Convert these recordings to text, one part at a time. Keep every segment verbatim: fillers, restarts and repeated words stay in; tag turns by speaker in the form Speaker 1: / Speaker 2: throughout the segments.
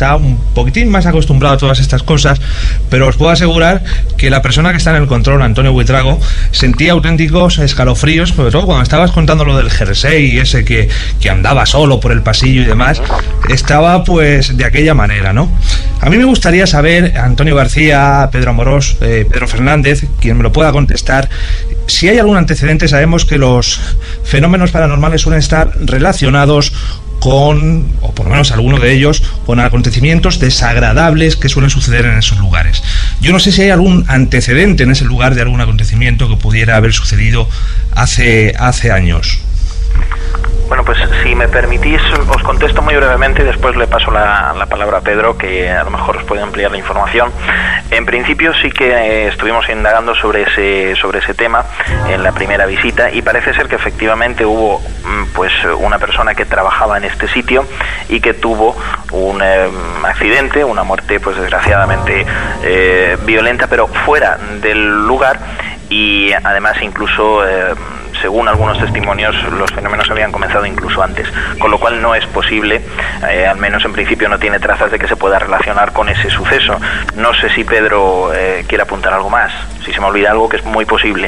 Speaker 1: está un poquitín más acostumbrado a todas estas cosas, pero os puedo asegurar que la persona que está en el control, Antonio Buitrago, sentía auténticos escalofríos, sobre todo cuando estabas contando lo del jersey ese que, que andaba solo por el pasillo y demás, estaba pues de aquella manera, ¿no? A mí me gustaría saber, Antonio García, Pedro Amorós, eh, Pedro Fernández, quien me lo pueda contestar, si hay algún antecedente. Sabemos que los fenómenos paranormales suelen estar relacionados con, o por lo menos alguno de ellos, con acontecimientos desagradables que suelen suceder en esos lugares. Yo no sé si hay algún antecedente en ese lugar de algún acontecimiento que pudiera haber sucedido hace, hace años.
Speaker 2: Bueno, pues si me permitís, os contesto muy brevemente y después le paso la, la palabra a Pedro, que a lo mejor os puede ampliar la información. En principio sí que eh, estuvimos indagando sobre ese sobre ese tema en la primera visita, y parece ser que efectivamente hubo pues una persona que trabajaba en este sitio y que tuvo un eh, accidente, una muerte pues desgraciadamente eh, violenta, pero fuera del lugar, y además incluso eh, según algunos testimonios, los fenómenos habían comenzado incluso antes, con lo cual no es posible, eh, al menos en principio no tiene trazas de que se pueda relacionar con ese suceso. No sé si Pedro eh, quiere apuntar algo más, si se me olvida algo, que es muy posible.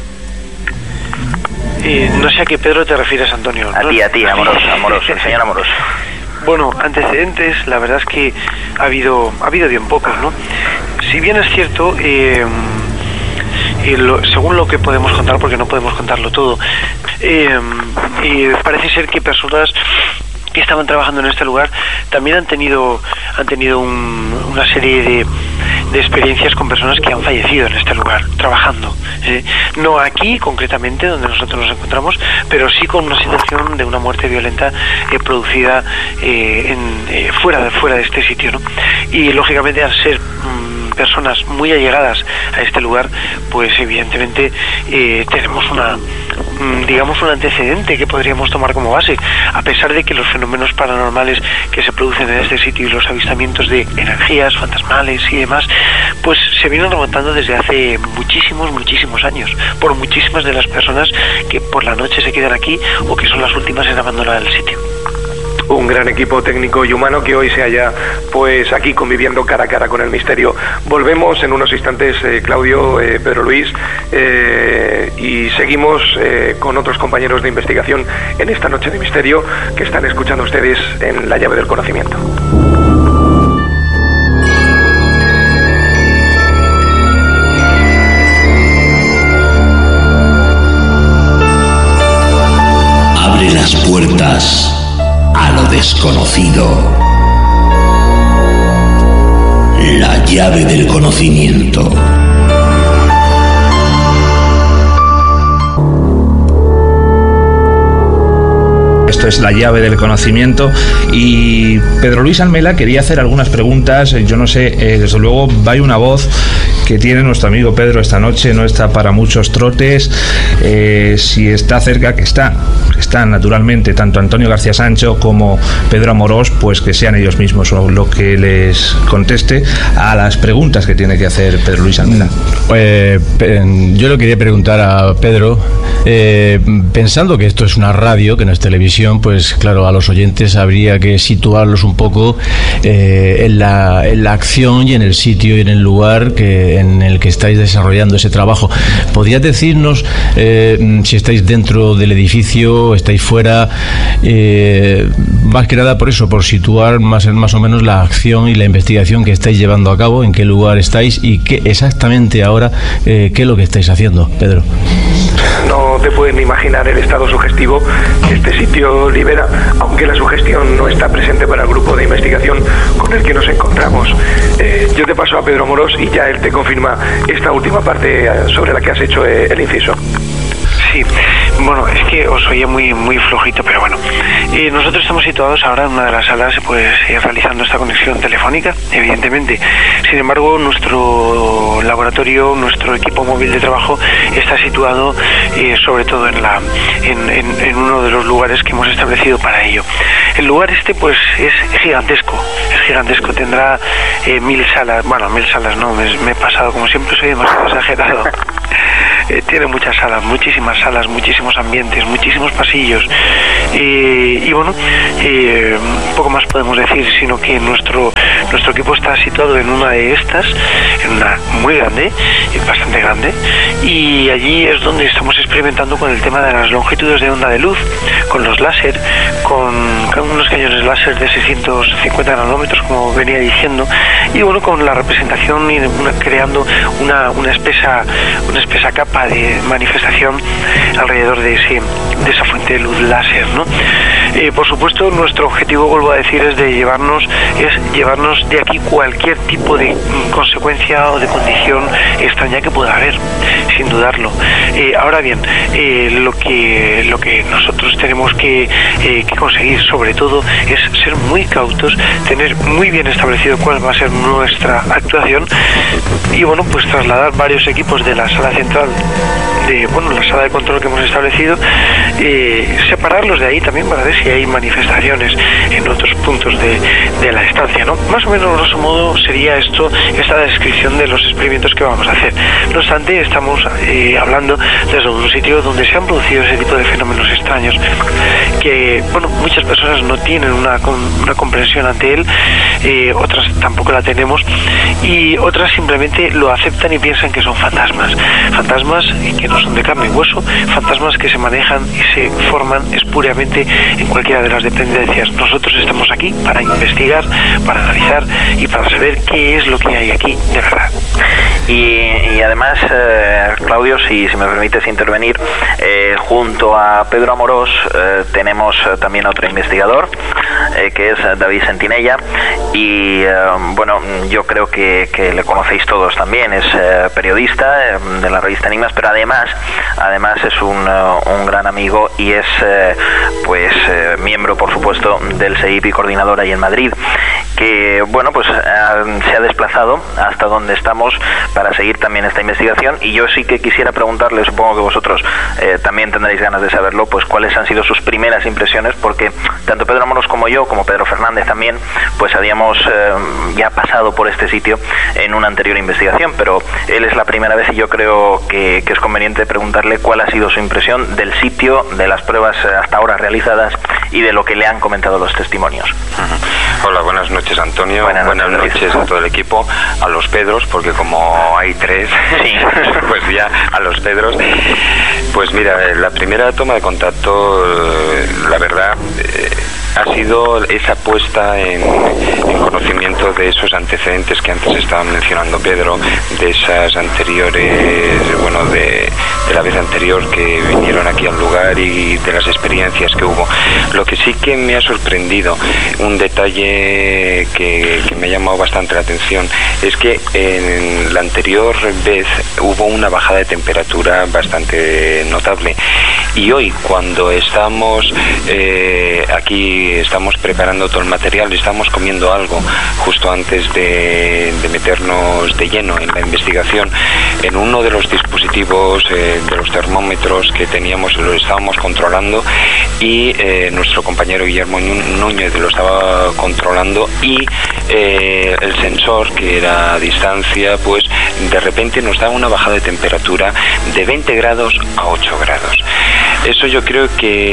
Speaker 3: Eh, no sé a qué Pedro te refieres, Antonio.
Speaker 2: A ti, a ti, Amorós, Amorós, el señor Amorós.
Speaker 3: Bueno, antecedentes, la verdad es que ha habido, ha habido bien pocos, ¿no? Si bien es cierto, eh, eh, lo, según lo que podemos contar, porque no podemos contarlo todo, eh, eh, parece ser que personas que estaban trabajando en este lugar también han tenido han tenido un, una serie de, de experiencias con personas que han fallecido en este lugar trabajando, ¿eh? No aquí concretamente donde nosotros nos encontramos, pero sí con una situación de una muerte violenta eh, producida eh, en, eh, fuera de fuera de este sitio, ¿no? Y lógicamente, al ser mmm, personas muy allegadas a este lugar, pues evidentemente eh, tenemos una digamos un antecedente que podríamos tomar como base, a pesar de que los fenómenos paranormales que se producen en este sitio y los avistamientos de energías fantasmales y demás, pues se vienen remontando desde hace muchísimos, muchísimos años, por muchísimas de las personas que por la noche se quedan aquí o que son las últimas en abandonar el sitio.
Speaker 4: Un gran equipo técnico y humano que hoy se halla pues aquí conviviendo cara a cara con el misterio. Volvemos en unos instantes, eh, Claudio, eh, Pedro Luis, eh, y seguimos eh, con otros compañeros de investigación en esta noche de misterio que están escuchando ustedes en La Llave del Conocimiento.
Speaker 5: Abre las puertas a lo desconocido. La llave del conocimiento.
Speaker 1: Esto es La Llave del Conocimiento, y Pedro Luis Almela quería hacer algunas preguntas. Yo no sé, eh, desde luego va una voz que tiene nuestro amigo Pedro esta noche, no está para muchos trotes. Eh, si está cerca, que está, que están naturalmente tanto Antonio García Sancho como Pedro Amorós, pues que sean ellos mismos lo que les conteste a las preguntas que tiene que hacer Pedro Luis Almela.
Speaker 6: Eh, yo le quería preguntar a Pedro, eh, pensando que esto es una radio, que no es televisión, pues claro, a los oyentes habría que situarlos un poco eh, en, la, en la acción y en el sitio y en el lugar que, en el que estáis desarrollando ese trabajo. ¿Podrías decirnos eh, si estáis dentro del edificio, estáis fuera? Eh, más que nada por eso, por situar más, más o menos la acción y la investigación que estáis llevando a cabo, en qué lugar estáis y qué exactamente ahora, eh, qué es lo que estáis haciendo, Pedro.
Speaker 4: No te pueden imaginar el estado sugestivo que este sitio libera, aunque la sugestión no está presente para el grupo de investigación con el que nos encontramos. Eh, yo te paso a Pedro Amorós y ya él te confirma esta última parte sobre la que has hecho eh, el inciso.
Speaker 3: Sí, bueno, es que os oía muy muy flojito, pero bueno. Eh, nosotros estamos situados ahora en una de las salas, pues eh, realizando esta conexión telefónica, evidentemente. Sin embargo, nuestro laboratorio, nuestro equipo móvil de trabajo está situado eh, sobre todo en la en, en, en uno de los lugares que hemos establecido para ello. El lugar este, pues, es gigantesco, es gigantesco, tendrá eh, mil salas, bueno, mil salas no, me, me he pasado, como siempre soy demasiado exagerado. Eh, tiene muchas salas, muchísimas salas, muchísimos ambientes, muchísimos pasillos, eh, y bueno, eh, poco más podemos decir, sino que nuestro Nuestro equipo está situado en una de estas, en una muy grande, bastante grande, y allí es donde estamos experimentando con el tema de las longitudes de onda de luz, con los láser, con unos cañones láser de seiscientos cincuenta nanómetros, como venía diciendo, y bueno, con la representación y una, creando una, una espesa una espesa capa de manifestación alrededor de ese de esa fuente de luz láser, ¿no? Eh, por supuesto, nuestro objetivo, vuelvo a decir, es de llevarnos es llevarnos de aquí cualquier tipo de consecuencia o de condición extraña que pueda haber, sin dudarlo. Eh, ahora bien, eh, lo que lo que nosotros tenemos que, eh, que conseguir, sobre todo, es ser muy cautos, tener muy bien establecido cuál va a ser nuestra actuación y bueno, pues trasladar varios equipos de la sala central, de bueno, la sala de control que hemos establecido, eh, separarlos de ahí también para ver si hay manifestaciones en otros puntos de, de la estancia, ¿no? Más o menos, grosso modo, sería esto, esta descripción de los experimentos que vamos a hacer. No obstante, estamos eh, hablando desde un sitio donde se han producido ese tipo de fenómenos extraños que, bueno, muchas personas no tienen una, una comprensión ante él, eh, otras tampoco la tenemos, y otras simplemente lo aceptan y piensan que son fantasmas. Fantasmas que no son de carne y hueso, fantasmas que se manejan y se forman espuriamente en cualquiera de las dependencias. Nosotros estamos aquí para investigar, para analizar y para saber qué es lo que hay aquí de verdad.
Speaker 2: Y, y además, eh, Claudio, si, si me permites intervenir, eh, junto a Pedro Amorós eh, tenemos también otro investigador, eh, que es David Sentinella, y eh, bueno, yo creo que, que le conocéis todos también. Es eh, periodista eh, de la revista Enigmas, pero además además es un, uh, un gran amigo y es eh, pues eh, miembro, por supuesto, del S E I P y coordinador ahí en Madrid, que bueno, pues eh, se ha desplazado hasta donde estamos para seguir también esta investigación. Y yo sí que quisiera preguntarle, supongo que vosotros eh, también tendréis ganas de saberlo, pues cuáles han sido sus primeras impresiones, porque tanto Pedro Amorós como yo, como Pedro Fernández también, pues habíamos eh, ya pasado por este sitio en una anterior investigación, pero él es la primera vez y yo creo que, que es conveniente preguntarle cuál ha sido su impresión del sitio, de las pruebas hasta ahora realizadas y de lo que le han comentado los testimonios.
Speaker 7: Uh-huh. Hola, buenas noches, Antonio.
Speaker 2: Buenas,
Speaker 7: buenas noches, noches a todo el equipo, a los Pedros, porque como hay tres, sí. pues ya a los Pedros. Pues mira, la primera toma de contacto, la verdad, eh, ha sido esa puesta en, en conocimiento de esos antecedentes que antes estaba mencionando Pedro, de esas anteriores, bueno, de, de la vez anterior que vinieron aquí al lugar y de las experiencias que hubo. Lo que sí que me ha sorprendido, un detalle que, que me ha llamado bastante la atención, es que en la anterior vez hubo una bajada de temperatura bastante notable, y hoy, cuando estamos eh, aquí, estamos preparando todo el material, estamos comiendo algo justo antes de, de meternos de lleno en la investigación, en uno de los dispositivos eh, de los termómetros que teníamos, lo estábamos controlando, y eh, nuestro compañero Guillermo Núñez lo estaba controlando, y eh, el sensor, que era a distancia, pues de repente nos da una bajada de temperatura de veinte grados a ocho grados. Eso yo creo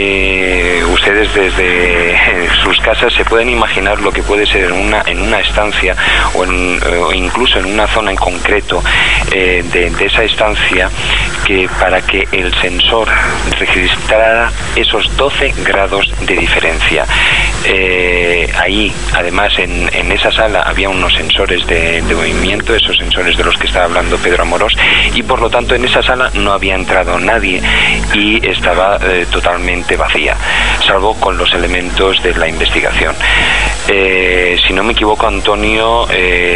Speaker 7: que ustedes desde sus casas se pueden imaginar lo que puede ser en una, en una estancia o, en, o incluso en una zona en concreto eh, de, de esa estancia, que para que el sensor registrara esos doce grados de diferencia. Eh, ahí, además, en, en esa sala había unos sensores de, de movimiento, esos sensores de los que estaba hablando Pedro Amorós, y por lo tanto en esa sala no había entrado nadie y estaba eh, totalmente vacía, salvo con los elementos de la investigación. Eh, si no me equivoco, Antonio,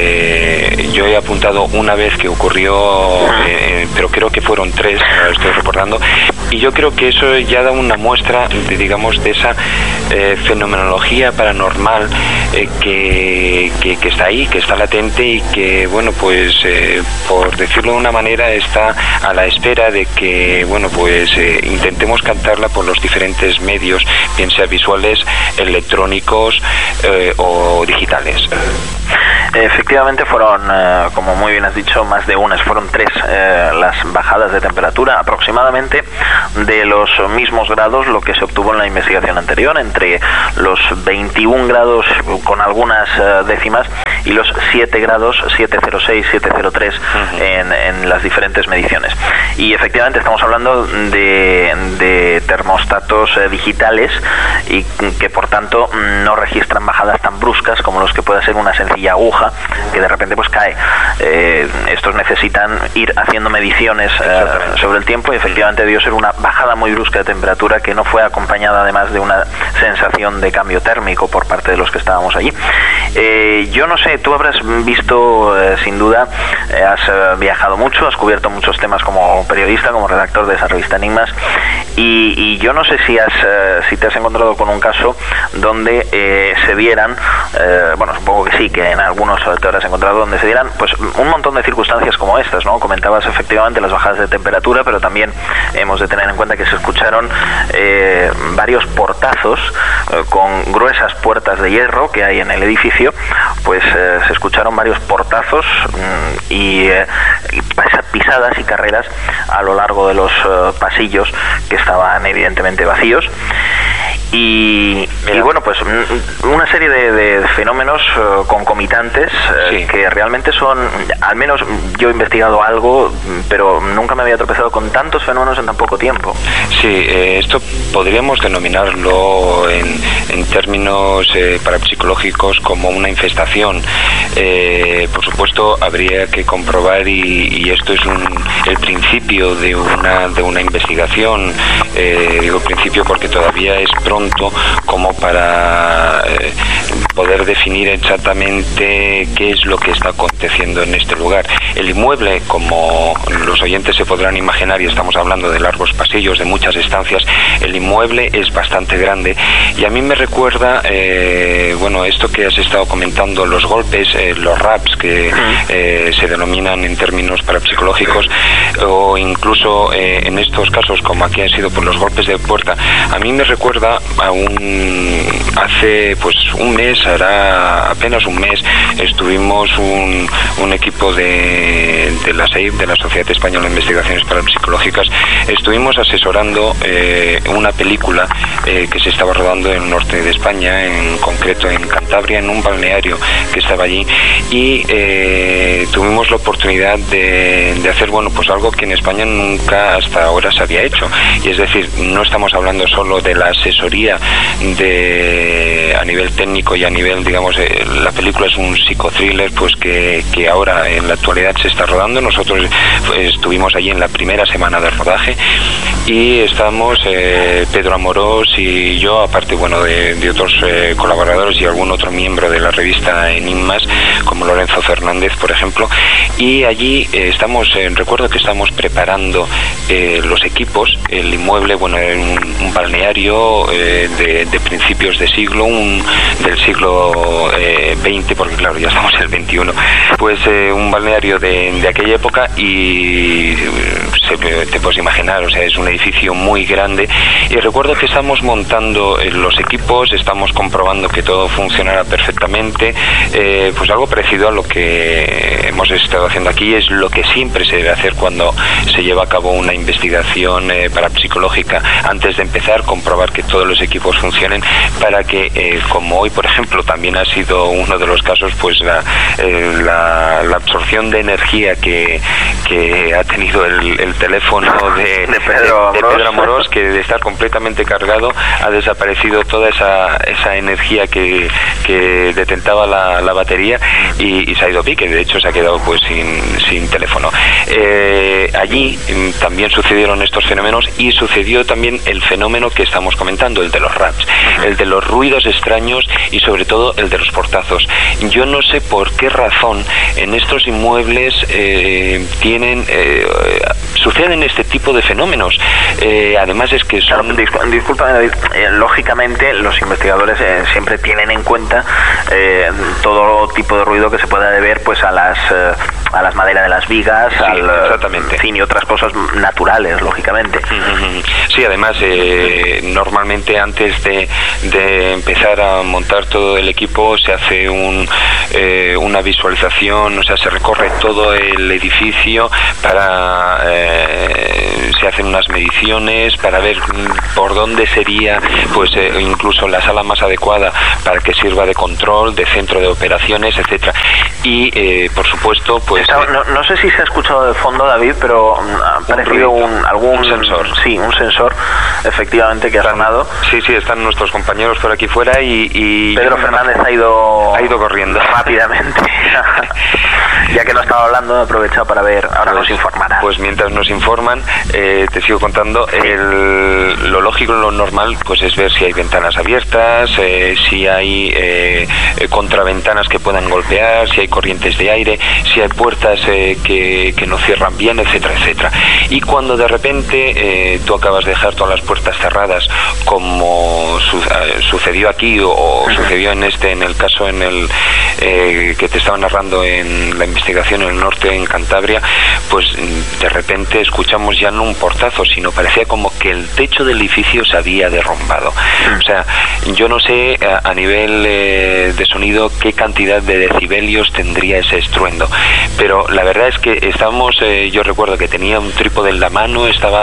Speaker 7: eh, yo he apuntado una vez que ocurrió, eh, pero creo que fueron tres, lo estoy recordando, y yo creo que eso ya da una muestra de, digamos, de esa eh, fenomenología paranormal eh, que, que, que está ahí, que está latente y que, bueno, pues eh, por decirlo de una manera, está a la espera de que, bueno, pues eh, intentemos captarla por los diferentes medios, bien sea visuales, electrónicos eh, o digitales.
Speaker 2: Efectivamente fueron, eh, como muy bien has dicho, más de unas, fueron tres eh, las bajadas de temperatura, aproximadamente de los mismos grados lo que se obtuvo en la investigación anterior, entre los veintiún grados con algunas eh, décimas y los siete grados, siete cero seis, siete cero tres uh-huh. en, en las diferentes mediciones. Y efectivamente estamos hablando de, de termostatos eh, digitales y que por tanto no registran bajadas tan bruscas como los que pueda ser una sencilla aguja que de repente pues cae. Eh, estos necesitan ir haciendo mediciones eh, sobre el tiempo y efectivamente debió ser una bajada muy brusca de temperatura que no fue acompañada además de una sensación de cambio térmico por parte de los que estábamos allí. Eh, yo no sé, tú habrás visto eh, sin duda, eh, has eh, viajado mucho, has cubierto muchos temas como periodista, como redactor de esa revista Enigmas y, y yo no sé si has eh, si te has encontrado con un caso donde eh, se dieran, eh, bueno, supongo que sí, que en algunos te habrás encontrado donde se dieran pues un montón de circunstancias como estas, ¿no? Comentabas efectivamente las bajadas de temperatura, pero también hemos de tener en cuenta que se escucharon eh, varios portazos eh, con gruesas puertas de hierro que hay en el edificio, pues eh, se escucharon varios portazos mmm, y, eh, y pisadas y carreras a lo largo de los eh, pasillos que estaban evidentemente vacíos. Y, y bueno, pues una serie de, de fenómenos uh, concomitantes uh, sí. que realmente son, al menos yo he investigado algo, pero nunca me había tropezado con tantos fenómenos en tan poco tiempo.
Speaker 7: Sí, eh, esto podríamos denominarlo en, en términos eh, parapsicológicos como una infestación. Eh, por supuesto, habría que comprobar y, y esto es un, el principio de una, de una investigación. Eh, digo principio porque todavía es pronto como para eh, poder definir exactamente qué es lo que está aconteciendo en este lugar. El inmueble, como los oyentes se podrán imaginar, y estamos hablando de largos pasillos, de muchas estancias, el inmueble es bastante grande y a mí me recuerda, eh, bueno, esto que has estado comentando, los golpes, eh, los raps que eh, se denominan en términos parapsicológicos, o incluso eh, en estos casos como aquí han sido por los golpes de puerta, a mí me recuerda a un hace pues un mes, hará apenas un mes, estuvimos un, un equipo de, de la S E I P, de la Sociedad Española de Investigaciones Parapsicológicas, estuvimos asesorando eh, una película eh, que se estaba rodando en el norte de España, en concreto en Cantabria, en un balneario que estaba allí, y eh, tuvimos la oportunidad de, de hacer, bueno, pues algo que en España nunca hasta ahora se había hecho, y es decir, no estamos hablando solo de la asesoría de a nivel técnico y a nivel, digamos, eh, la película es un psicothriller pues que, que ahora en la actualidad se está rodando. Nosotros pues, estuvimos allí en la primera semana de rodaje y estamos eh, Pedro Amorós y yo, aparte bueno de, de otros eh, colaboradores y algún otro miembro de la revista Enigmas como Lorenzo Fernández, por ejemplo, y allí eh, estamos, eh, recuerdo que estamos preparando eh, los equipos, el inmueble, bueno, un, un balneario eh, de, de principios de siglo, un, del siglo eh, veinte, porque claro, ya estamos en el veintiuno, pues eh, un balneario de, de aquella época y se, te puedes imaginar, o sea, es un edificio muy grande y recuerdo que estamos montando eh, los equipos, estamos comprobando que todo funcionara perfectamente, eh, pues algo parecido a lo que hemos estado haciendo aquí, es lo que siempre se debe hacer cuando se lleva a cabo una investigación eh, parapsicológica, antes de empezar, comprobar que todos los equipos funcionen para que, eh, como hoy por ejemplo también ha sido uno de los casos, pues la, eh, la, la absorción de energía que, que ha tenido el, el teléfono de,
Speaker 2: de, Pedro,
Speaker 7: de, de Pedro Amorós, que de estar completamente cargado ha desaparecido toda esa, esa energía que, que detentaba la, la batería y, y se ha ido a pique, de hecho se ha quedado pues sin, sin teléfono. Eh, allí también sucedieron estos fenómenos y sucedió también el fenómeno que estamos comentando, el de los raps, el de los ruidos extraños y sobre todo el de los portazos. Yo no sé por qué razón en estos inmuebles eh, tienen eh, suceden este tipo de fenómenos. Eh, además es que son...
Speaker 2: Claro, disculpa, David, eh, lógicamente los investigadores eh, siempre tienen en cuenta eh, todo tipo de ruido que se pueda deber pues a las eh, a las maderas de las vigas,
Speaker 7: sí,
Speaker 2: al,
Speaker 7: exactamente.
Speaker 2: En fin, y otras cosas naturales, lógicamente.
Speaker 7: Sí, además, eh, normalmente antes de, de empezar a montar todo el equipo se hace un, eh, una visualización, o sea, se recorre todo el edificio para, eh, se hacen unas mediciones para ver por dónde sería, pues eh, incluso la sala más adecuada para que sirva de control, de centro de operaciones, etcétera. Y, eh, por supuesto, pues...
Speaker 2: No, no, no sé si se ha escuchado de fondo, David, pero ha aparecido un, un, algún...
Speaker 7: Un sensor.
Speaker 2: Sí, un sensor, efectivamente, que ha sonado.
Speaker 7: Sí, sí, están nuestros compañeros por aquí fuera y... y
Speaker 2: Pedro Fernández ha ido...
Speaker 7: Ha ido corriendo.
Speaker 2: Rápidamente. Ya que no estaba hablando, he aprovechado para ver, ahora
Speaker 7: pues,
Speaker 2: nos informará.
Speaker 7: Pues mientras nos informan, eh, te sigo contando, el, lo lógico, lo normal, pues es ver si hay ventanas abiertas, eh, si hay eh, contraventanas que puedan golpear, si hay corrientes de aire, si hay puertas eh, que, que no cierran bien, etcétera, etcétera. Y cuando de repente eh, tú acabas de dejar todas las puertas cerradas, como su, eh, sucedió aquí o, o sucedió en este, en el caso en el eh, que te estaba narrando en la investigación en el norte, en Cantabria, pues de repente escuchamos ya no un portazo, sino parecía como que el techo del edificio se había derrumbado. O sea, yo no sé a, a nivel eh, de sonido qué cantidad de decibelios tendría ese estruendo, pero la verdad es que estábamos, eh, yo recuerdo que tenía un trípode en la mano, estaba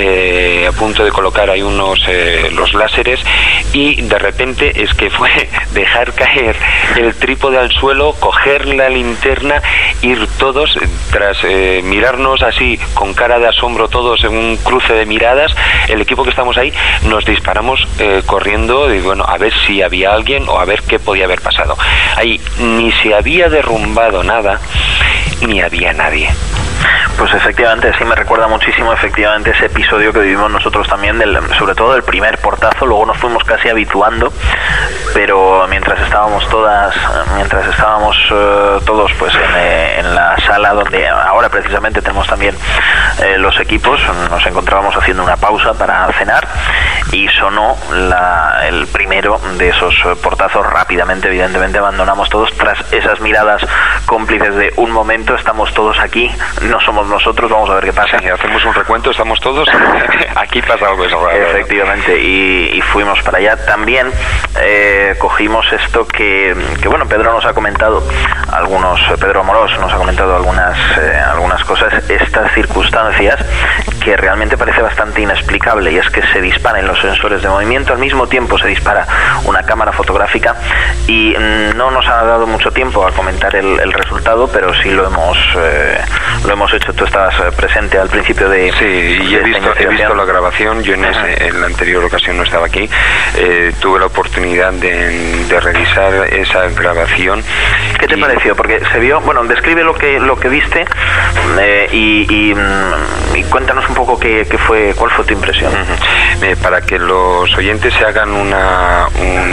Speaker 7: eh, a punto de colocar ahí unos eh, los láseres y de repente es que fue dejar caer el trípode al suelo, coger la linterna, ir todos tras eh, mirarnos así con cara de asombro todos en un cruce de miradas, el equipo que estamos ahí nos disparamos eh, corriendo y bueno, a ver si había alguien o a ver qué podía haber pasado. Ahí ni se había derrumbado nada ni había nadie.
Speaker 2: Pues efectivamente, sí me recuerda muchísimo efectivamente ese episodio que vivimos nosotros también, del, sobre todo del primer portazo. Luego nos fuimos casi habituando, pero mientras estábamos todas, mientras estábamos eh, todos pues en, eh, en la sala donde ahora precisamente tenemos también eh, los equipos, nos encontrábamos haciendo una pausa para cenar y sonó la, el primero de esos portazos. Rápidamente, evidentemente, abandonamos todos tras esas miradas cómplices de un momento, estamos todos aquí, no somos nosotros, vamos a ver qué pasa.
Speaker 7: Sí, hacemos un recuento, estamos todos, aquí pasa algo eso raro.
Speaker 2: Efectivamente, y, y fuimos para allá. También eh, cogimos esto que, que, bueno, Pedro nos ha comentado, algunos, Pedro Amorós nos ha comentado algunas, eh, algunas cosas, estas circunstancias que realmente parece bastante inexplicable, y es que se disparan los sensores de movimiento, al mismo tiempo se dispara una cámara fotográfica, y no nos ha dado mucho tiempo a comentar el, el resultado, pero sí lo hemos eh, lo hemos hecho. Tú estabas presente al principio de...
Speaker 7: Sí, y he visto, he visto la grabación. Yo en, ese, en la anterior ocasión no estaba aquí. Eh, tuve la oportunidad de, de revisar esa grabación.
Speaker 2: ¿Qué te y... pareció? Porque se vio... Bueno, describe lo que lo que viste eh, y, y, y cuéntanos un poco qué, qué fue, cuál fue tu impresión.
Speaker 7: Uh-huh. eh, para que los oyentes se hagan una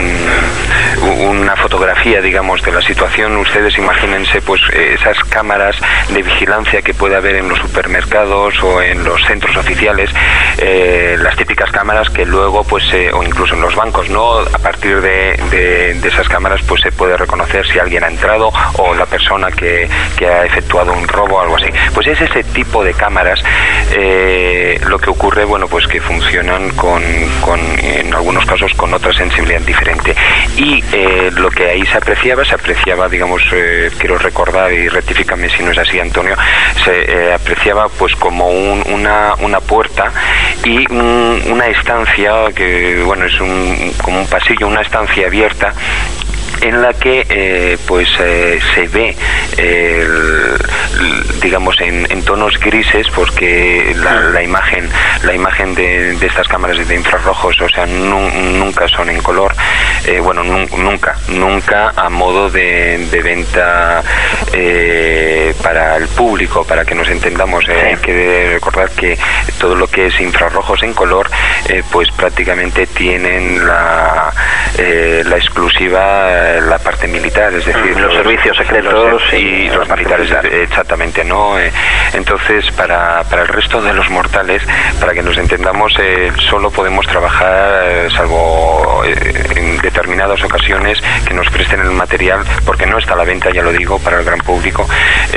Speaker 7: un, una fotografía, digamos, de la situación, ustedes imagínense pues esas cámaras de vigilancia que puede haber en los supermercados o en los centros oficiales, eh, las típicas cámaras que luego pues eh, o incluso en los bancos, ¿no? A partir de, de, de esas cámaras pues se puede reconocer si alguien ha entrado o la persona que, que ha efectuado un robo o algo así. Pues es ese tipo de cámaras. Eh, lo que ocurre, bueno, pues que funcionan con, con en algunos casos con otra sensibilidad diferente, y eh, lo que ahí se apreciaba, se apreciaba, digamos, eh, quiero recordar y rectifícame si no es así, Antonio, se eh, apreciaba pues como un, una, una puerta y un, una estancia que, bueno, es un, como un pasillo, una estancia abierta en la que eh, pues eh, se ve eh, el, digamos en, en tonos grises, porque la, la imagen la imagen de, de estas cámaras de infrarrojos, o sea, nu, nunca son en color, eh, bueno, nu, nunca nunca a modo de, de venta eh, para el público, para que nos entendamos. eh, hay que recordar que todo lo que es infrarrojos en color eh, pues prácticamente tienen la eh, la exclusiva la parte militar, es decir,
Speaker 2: los, los servicios secretos
Speaker 7: los, y los militares, militar. Exactamente, ¿no? Eh, entonces, para, para el resto de los mortales, para que nos entendamos, eh, solo podemos trabajar, eh, salvo eh, en determinadas ocasiones que nos presten el material, porque no está a la venta, ya lo digo, para el gran público, eh,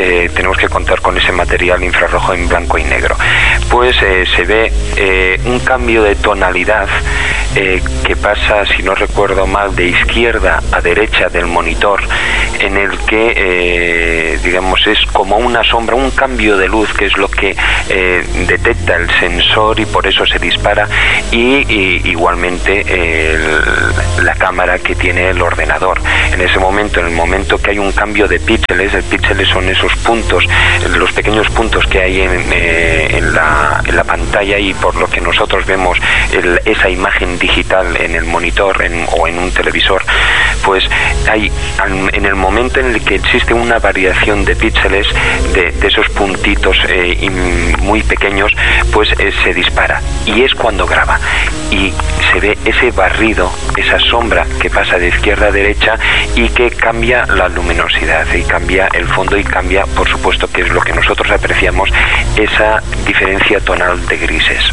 Speaker 7: eh, tenemos que contar con ese material infrarrojo en blanco y negro. Pues eh, se ve eh, un cambio de tonalidad eh, que pasa, si no recuerdo mal, de izquierda a derecha del monitor, en el que eh, digamos es como una sombra, un cambio de luz, que es lo que eh, detecta el sensor y por eso se dispara, y, y igualmente eh, el, la cámara que tiene el ordenador. En ese momento, en el momento que hay un cambio de píxeles, el píxeles son esos puntos, los pequeños puntos que hay en, eh, en, la, en la pantalla, y por lo que nosotros vemos el, esa imagen digital en el monitor en, o en un televisor, pues hay en el momento en el que existe una variación de píxeles, de, de esos puntitos eh, muy pequeños, pues eh, se dispara, y es cuando graba, y se ve ese barrido, esa sombra que pasa de izquierda a derecha y que cambia la luminosidad y cambia el fondo y cambia, por supuesto, que es lo que nosotros apreciamos, esa diferencia tonal de grises.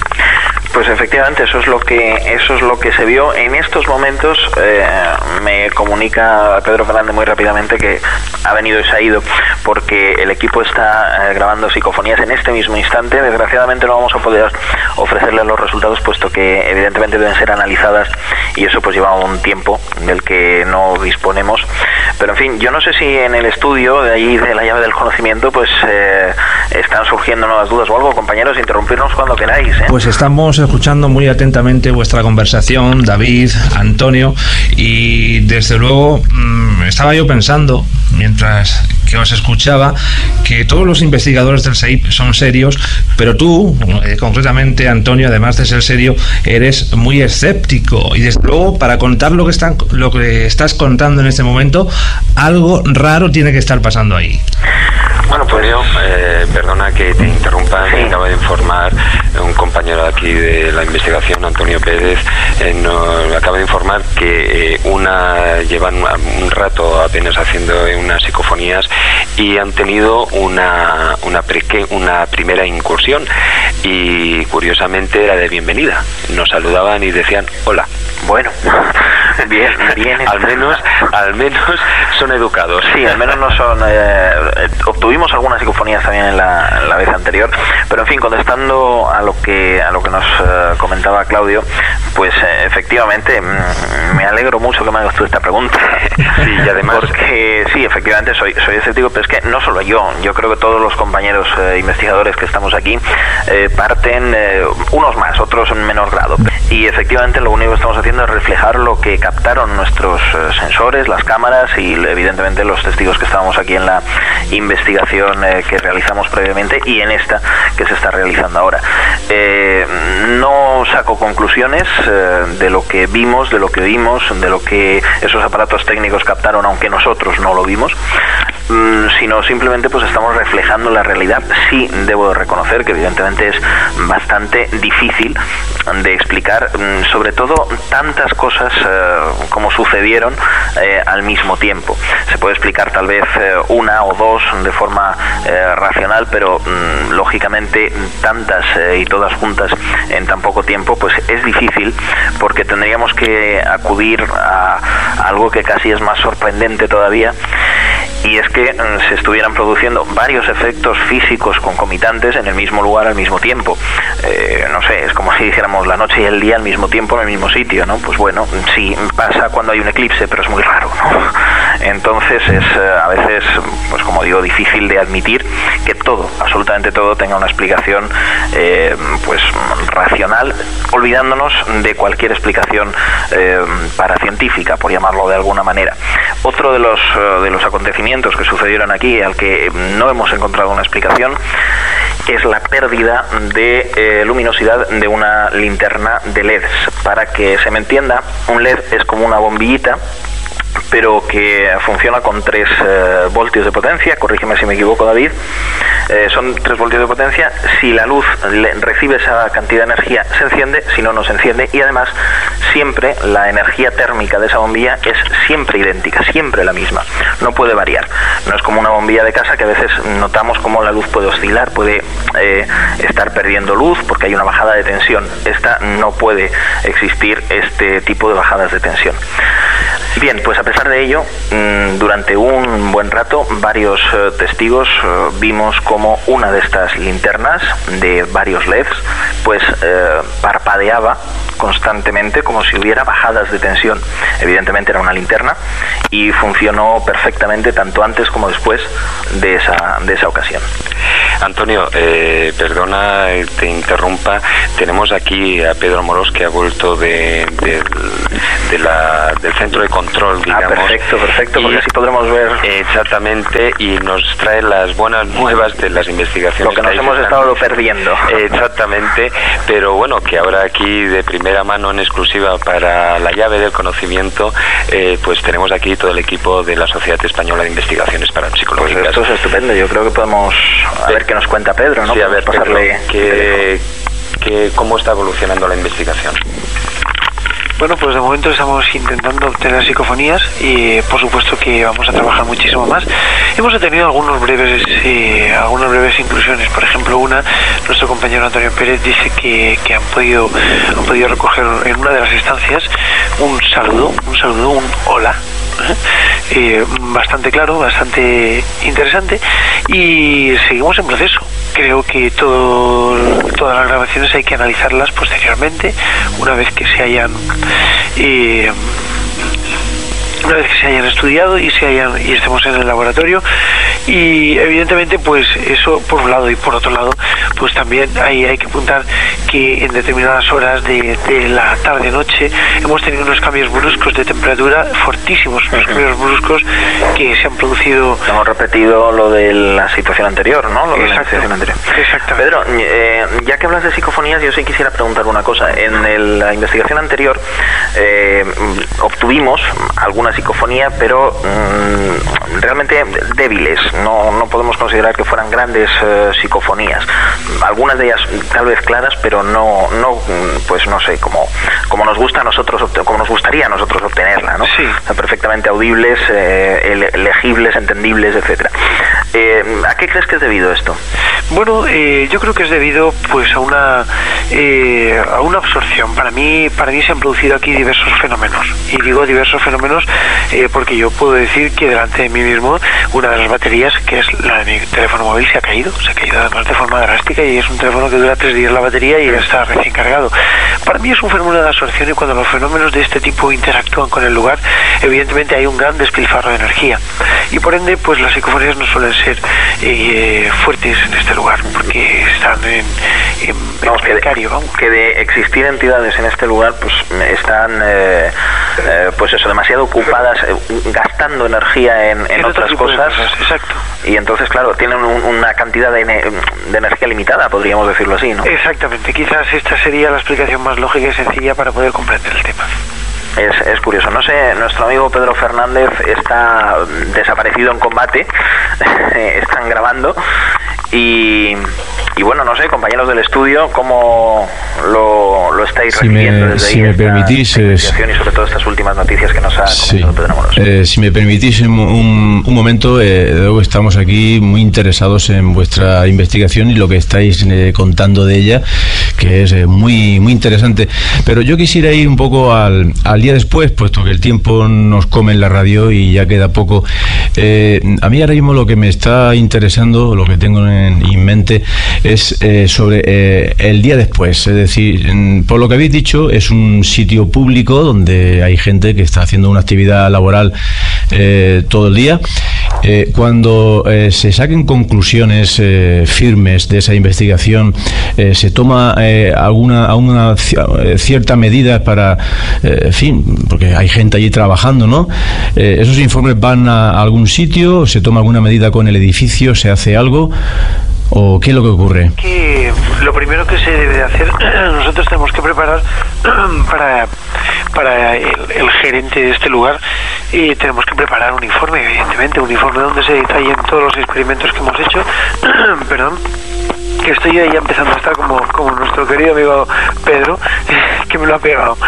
Speaker 2: Pues efectivamente, eso es lo que eso es lo que se vio en estos momentos. Eh, me comunica Pedro Fernández muy rápidamente que ha venido y se ha ido porque el equipo está eh, grabando psicofonías en este mismo instante. Desgraciadamente no vamos a poder ofrecerle los resultados, puesto que evidentemente deben ser analizadas, y eso pues lleva un tiempo del que no disponemos. Pero en fin, yo no sé si en el estudio de allí de la llave del conocimiento pues eh, están surgiendo nuevas dudas o algo. Compañeros, interrumpirnos cuando queráis, ¿eh?
Speaker 1: Pues estamos escuchando muy atentamente vuestra conversación, David, Antonio, y desde luego mmm, estaba yo pensando, mientras que os escuchaba, que todos los investigadores del S E I P son serios, pero tú, eh, concretamente Antonio, además de ser serio, eres muy escéptico, y desde luego para contar lo que, están, lo que estás contando en este momento, algo raro tiene que estar pasando ahí.
Speaker 7: Bueno, pues yo, eh, perdona que te interrumpa, me acaba de informar un compañero aquí de la investigación, Antonio Pérez, eh, nos acaba de informar que eh, una llevan un rato apenas haciendo unas psicofonías y han tenido una una, preque, una primera incursión, y curiosamente era de bienvenida. Nos saludaban y decían hola.
Speaker 2: Bueno, bien, bien.
Speaker 7: al menos, al menos son educados.
Speaker 2: Sí, al menos no son. Eh, obtuvimos algunas psicofonías también en la, en la vez anterior, pero en fin, contestando a lo que a lo que nos eh, comentaba Claudio, pues eh, efectivamente mm, me alegro mucho que me hagas tú esta pregunta.
Speaker 7: Sí, y además,
Speaker 2: porque sí, efectivamente soy soy escéptico, pero es que no solo yo, yo creo que todos los compañeros eh, investigadores que estamos aquí eh, parten, eh, unos más, otros en menor grado, y efectivamente lo único que estamos haciendo es reflejar lo que captaron nuestros eh, sensores, las cámaras y evidentemente los testigos que estábamos aquí en la investigación eh, que realizamos previamente y en esta que se está realizando ahora. Eh, no saco conclusiones eh, de lo que vimos, de lo que oímos, de lo que esos aparatos técnicos captaron, aunque nosotros no lo vimos, mm, sino simplemente pues estamos reflejando la realidad. Sí, debo de reconocer que evidentemente es bastante difícil de explicar, mm, sobre todo tantas cosas eh, como sucedieron eh, al mismo tiempo. Se puede explicar tal vez eh, una o dos de forma eh, racional, pero mm, lógicamente tantas eh, y todas juntas en tan poco tiempo pues es difícil, porque tendríamos que acudir a, a algo que casi es más sorprendente todavía, y es que mm, se estuvieran produciendo varios efectos físicos concomitantes en el mismo lugar al mismo tiempo. Eh, no sé, es como si dijéramos la noche y el día al mismo tiempo en el mismo sitio, ¿no? Pues bueno, sí pasa cuando hay un eclipse, pero es muy raro, ¿no? Entonces es eh, a veces, pues como digo, difícil de admitir que todo, absolutamente todo, tenga una explicación eh, pues racional, olvidándonos de cualquier explicación eh, paracientífica, por llamarlo de alguna manera. Otro de los, uh, de los acontecimientos que sucedieron aquí, al que no hemos encontrado una explicación, es la pérdida de eh, luminosidad de una linterna de L E Ds. Para que se me entienda, un L E D es como una bombillita, pero que funciona con tres eh, voltios de potencia. Corrígeme si me equivoco, David. Eh, son tres voltios de potencia. Si la luz le, recibe esa cantidad de energía, se enciende, si no, no se enciende, y además siempre la energía térmica de esa bombilla es siempre idéntica, siempre la misma, no puede variar. No es como una bombilla de casa que a veces notamos cómo la luz puede oscilar, puede eh, estar perdiendo luz porque hay una bajada de tensión. Esta no puede existir este tipo de bajadas de tensión. Bien, pues a pesar de ello, durante un buen rato, varios eh, testigos eh, vimos como una de estas linternas de varios L E Ds, pues eh, parpadeaba constantemente como si hubiera bajadas de tensión. Evidentemente era una linterna y funcionó perfectamente tanto antes como después de esa, de esa ocasión.
Speaker 7: Antonio, eh, perdona, te interrumpa. Tenemos aquí a Pedro Morós, que ha vuelto de, de, de la, del centro de control, digamos.
Speaker 2: Ah, perfecto, perfecto, porque y, así podremos ver...
Speaker 7: Exactamente, y nos trae las buenas nuevas de las investigaciones.
Speaker 2: Lo que nos hemos estado perdiendo.
Speaker 7: Exactamente, pero bueno, que ahora aquí de primera mano en exclusiva para la llave del conocimiento, eh, pues tenemos aquí todo el equipo de la Sociedad Española de Investigaciones Parapsicológicas.
Speaker 2: Pues esto es estupendo, yo creo que podemos... A ver qué nos cuenta Pedro, ¿no?
Speaker 7: Sí, a ver,
Speaker 2: pasarle
Speaker 7: Pedro, que, que, ¿cómo está evolucionando la investigación?
Speaker 3: Bueno, pues de momento estamos intentando obtener psicofonías y por supuesto que vamos a trabajar muchísimo más. Hemos tenido algunos breves, eh, algunas breves inclusiones. Por ejemplo, una, nuestro compañero Antonio Pérez dice que, que han podido han podido recoger en una de las estancias un saludo, un saludo, un hola. Eh, bastante claro, bastante interesante, y seguimos en proceso. Creo que todo, todas las grabaciones hay que analizarlas posteriormente, una vez que se hayan eh, una vez que se hayan estudiado y se hayan y estemos en el laboratorio. Y evidentemente pues eso por un lado, y por otro lado pues también hay, hay que apuntar que en determinadas horas de, de la tarde noche hemos tenido unos cambios bruscos de temperatura fortísimos, unos cambios bruscos que se han producido.
Speaker 2: Hemos repetido lo de la situación anterior, ¿no? Lo de
Speaker 3: Exacto,
Speaker 2: la situación anterior.
Speaker 3: Exactamente.
Speaker 2: Pedro, eh, ya que hablas de psicofonías, yo sí quisiera preguntar una cosa. En el, la investigación anterior eh, obtuvimos alguna psicofonía, pero mmm, realmente débiles. No, no podemos considerar que fueran grandes eh, psicofonías. Algunas de ellas tal vez claras, pero no, no, pues no sé, como, como nos gusta a nosotros, como nos gustaría a nosotros obtenerla, ¿no?
Speaker 3: Sí.
Speaker 2: O sea, perfectamente audibles, eh, legibles, entendibles, etcétera. Eh, ¿A qué crees que es debido esto?
Speaker 3: Bueno, eh, yo creo que es debido, pues, a una eh, a una absorción. Para mí, para mí se han producido aquí diversos fenómenos. Y digo diversos fenómenos eh, porque yo puedo decir que delante de mí mismo una de las baterías, que es la de mi teléfono móvil, se ha caído, se ha caído además de forma drástica, y es un teléfono que dura tres días la batería y ya está recién cargado. Para mí es un fenómeno de absorción, y cuando los fenómenos de este tipo interactúan con el lugar, evidentemente hay un gran despilfarro de energía, y por ende pues las psicofonías no suelen ser eh, fuertes en este lugar, porque están en, en,
Speaker 2: vamos, en precario, que, de, vamos. que de existir entidades en este lugar pues están eh, eh, pues eso, demasiado ocupadas eh, gastando energía en, en, en otras cosas.
Speaker 3: cosas exacto.
Speaker 2: Y entonces, claro, tienen un, una cantidad de, de energía limitada, podríamos decirlo así, ¿no?
Speaker 3: Exactamente, quizás esta sería la explicación más lógica y sencilla para poder comprender el tema.
Speaker 2: Es, es curioso, no sé, nuestro amigo Pedro Fernández está desaparecido en combate, están grabando y, y bueno, no sé, compañeros del estudio, ¿cómo lo, lo estáis
Speaker 6: si
Speaker 2: recibiendo
Speaker 6: me,
Speaker 2: desde
Speaker 6: si
Speaker 2: ahí
Speaker 6: me
Speaker 2: esta,
Speaker 6: permitís,
Speaker 2: esta investigación y sobre todo estas últimas noticias que nos ha
Speaker 6: sí,
Speaker 2: comentado Pedro Amorós?
Speaker 6: Eh, si me permitís un, un momento, eh, luego estamos aquí muy interesados en vuestra investigación y lo que estáis eh, contando de ella, que es eh, muy, muy interesante, pero yo quisiera ir un poco al, al día después, puesto que el tiempo nos come en la radio y ya queda poco. Eh, a mí ahora mismo lo que me está interesando, lo que tengo en, en mente, es eh, sobre eh, el día después. Es decir, en, por lo que habéis dicho, es un sitio público donde hay gente que está haciendo una actividad laboral eh, todo el día. Eh, cuando eh, se saquen conclusiones eh, firmes de esa investigación, eh, se toma eh, alguna, alguna cierta medida para, eh, en fin, porque hay gente allí trabajando, ¿no? Eh, ¿Esos informes van a algún sitio? ¿Se toma alguna medida con el edificio? ¿Se hace algo? ¿O qué es lo que ocurre?
Speaker 3: Que lo primero que se debe de hacer, nosotros tenemos que preparar para, para el, el gerente de este lugar, y tenemos que preparar un informe, evidentemente, un informe donde se detallen todos los experimentos que hemos hecho, perdón, que estoy ahí empezando a estar como, como nuestro querido amigo Pedro, que me lo ha pegado.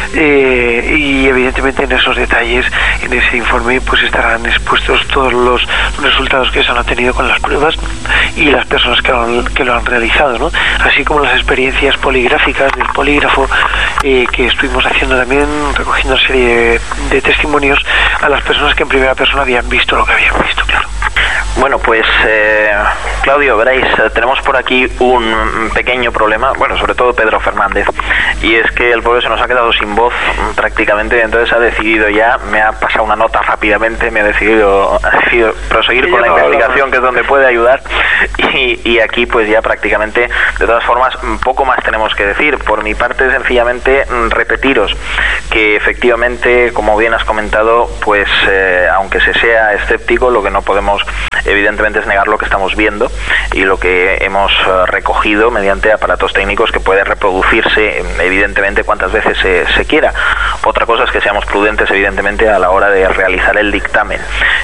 Speaker 3: eh, y evidentemente en esos detalles, en ese informe, pues estarán expuestos todos los resultados que se han obtenido con las pruebas y las personas que lo han, que lo han realizado, ¿no? Así como las experiencias poligráficas del polígrafo eh, que estuvimos haciendo también, recogiendo una serie de, de testimonios a las personas que en primera persona habían visto lo que habían visto, claro.
Speaker 2: Bueno, pues eh, Claudio, veréis, eh, tenemos por aquí un pequeño problema, bueno, sobre todo Pedro Fernández, y es que el pueblo se nos ha quedado sin voz prácticamente, entonces ha decidido ya, me ha pasado una nota rápidamente, me ha decidido, ha decidido proseguir con la investigación, que es donde puede ayudar, y, y aquí pues ya prácticamente, de todas formas, poco más tenemos que decir. Por mi parte, sencillamente repetiros que efectivamente, como bien has comentado, pues eh, aunque se sea escéptico, lo que no podemos evidentemente es negar lo que estamos viendo y lo que hemos uh, recogido mediante aparatos técnicos, que puede reproducirse evidentemente cuantas veces se, se quiera. Otra cosa es que seamos prudentes evidentemente a la hora de realizar el dictamen.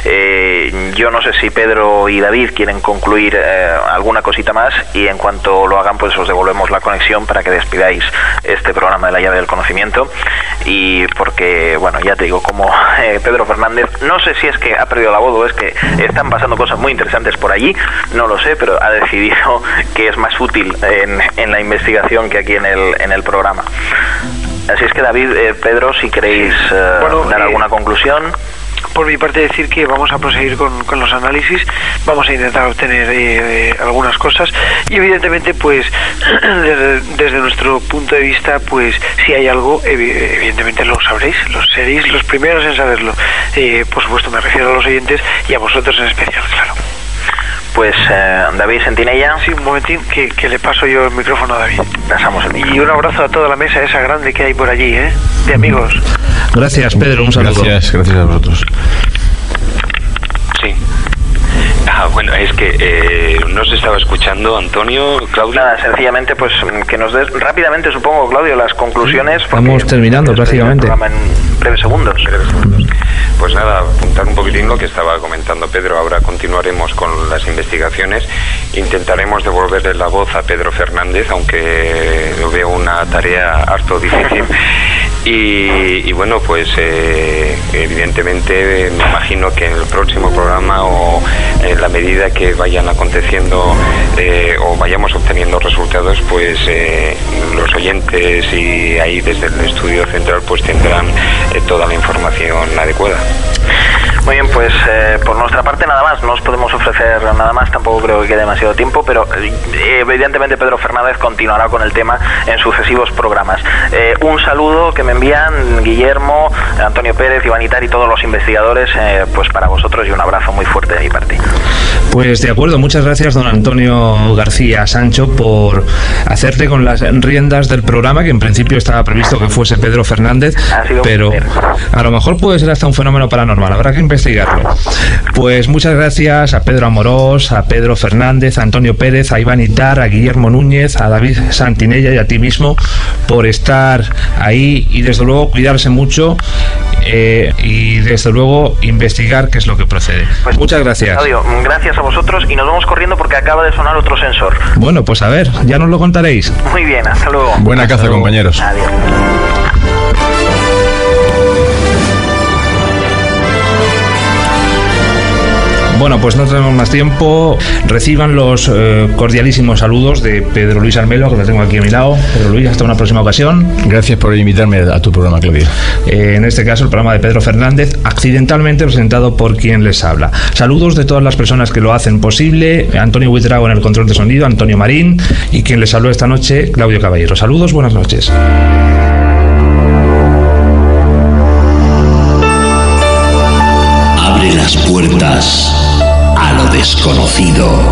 Speaker 2: Eh, yo no sé si Pedro y David quieren concluir eh, alguna cosita más, y en cuanto lo hagan pues os devolvemos la conexión para que despidáis este programa de la llave del conocimiento. Y porque, bueno, ya te digo, como eh, Pedro Fernández, no sé si es que ha perdido la voz o es que están pasando cosas muy interesantes por allí, no lo sé, pero ha decidido que es más útil en, en la investigación que aquí en el, en el programa. Así es que David, eh, Pedro, si queréis eh, bueno, dar eh, alguna conclusión.
Speaker 3: Por mi parte, decir que vamos a proseguir con, con los análisis, vamos a intentar obtener eh, eh, algunas cosas, y evidentemente pues desde, desde nuestro punto de vista, pues si hay algo, ev- evidentemente lo sabréis, los seréis los primeros en saberlo. Eh, por supuesto me refiero a los oyentes y a vosotros en especial, claro.
Speaker 2: Pues eh, David Sentinella.
Speaker 3: Sí, un momentín, que, que le paso yo el micrófono a David.
Speaker 2: Pasamos el micrófono.
Speaker 3: Y un abrazo a toda la mesa esa grande que hay por allí, ¿eh? De amigos.
Speaker 1: Gracias, Pedro, un saludo.
Speaker 6: Gracias, gracias a vosotros.
Speaker 7: Sí. Ah, bueno, es que eh, no se estaba escuchando, Antonio, Claudio.
Speaker 2: Nada, sencillamente pues que nos des rápidamente, supongo, Claudio, las conclusiones.
Speaker 1: Estamos terminando prácticamente.
Speaker 2: En breves segundos.
Speaker 7: Breves segundos. Pues nada, apuntar un poquitín lo que estaba comentando Pedro. Ahora continuaremos con las investigaciones. Intentaremos devolverle la voz a Pedro Fernández, aunque lo veo una tarea harto difícil. Y, y bueno, pues eh, evidentemente me imagino que en el próximo programa, o en la medida que vayan aconteciendo eh, o vayamos obteniendo resultados, pues eh, los oyentes y ahí desde el estudio central pues tendrán eh, toda la información adecuada.
Speaker 2: Muy bien, pues eh, por nuestra parte nada más, no os podemos ofrecer nada más, tampoco creo que quede demasiado tiempo, pero eh, evidentemente Pedro Fernández continuará con el tema en sucesivos programas. Eh, un saludo que me envían Guillermo, Antonio Pérez, Iván Itar y todos los investigadores, eh, pues para vosotros, y un abrazo muy fuerte de mi parte.
Speaker 1: Pues de acuerdo, muchas gracias don Antonio García Sancho por hacerte con las riendas del programa, que en principio estaba previsto que fuese Pedro Fernández, pero a lo mejor puede ser hasta un fenómeno paranormal, habrá que investigarlo. Pues muchas gracias a Pedro Amorós, a Pedro Fernández, a Antonio Pérez, a Iván Itar, a Guillermo Núñez, a David Santinella y a ti mismo por estar ahí, y desde luego cuidarse mucho eh, y desde luego investigar qué es lo que procede. Pues muchas gracias.
Speaker 2: Claudio, gracias a vosotros, y nos vamos corriendo porque acaba de sonar otro sensor.
Speaker 1: Bueno, pues a ver, ya nos lo contaréis.
Speaker 2: Muy bien, hasta luego.
Speaker 6: Buena caza, compañeros.
Speaker 2: Adiós.
Speaker 1: Bueno, pues no tenemos más tiempo. Reciban los eh, cordialísimos saludos de Pedro Luis Armelo, que lo tengo aquí a mi lado. Pedro Luis, hasta una próxima ocasión.
Speaker 6: Gracias por invitarme a tu programa, Claudio.
Speaker 1: Eh, en este caso, el programa de Pedro Fernández, accidentalmente presentado por quien les habla. Saludos de todas las personas que lo hacen posible. Antonio Buitrago en el control de sonido, Antonio Marín, y quien les habló esta noche, Claudio Caballero. Saludos, buenas noches.
Speaker 5: Abre las puertas a lo desconocido.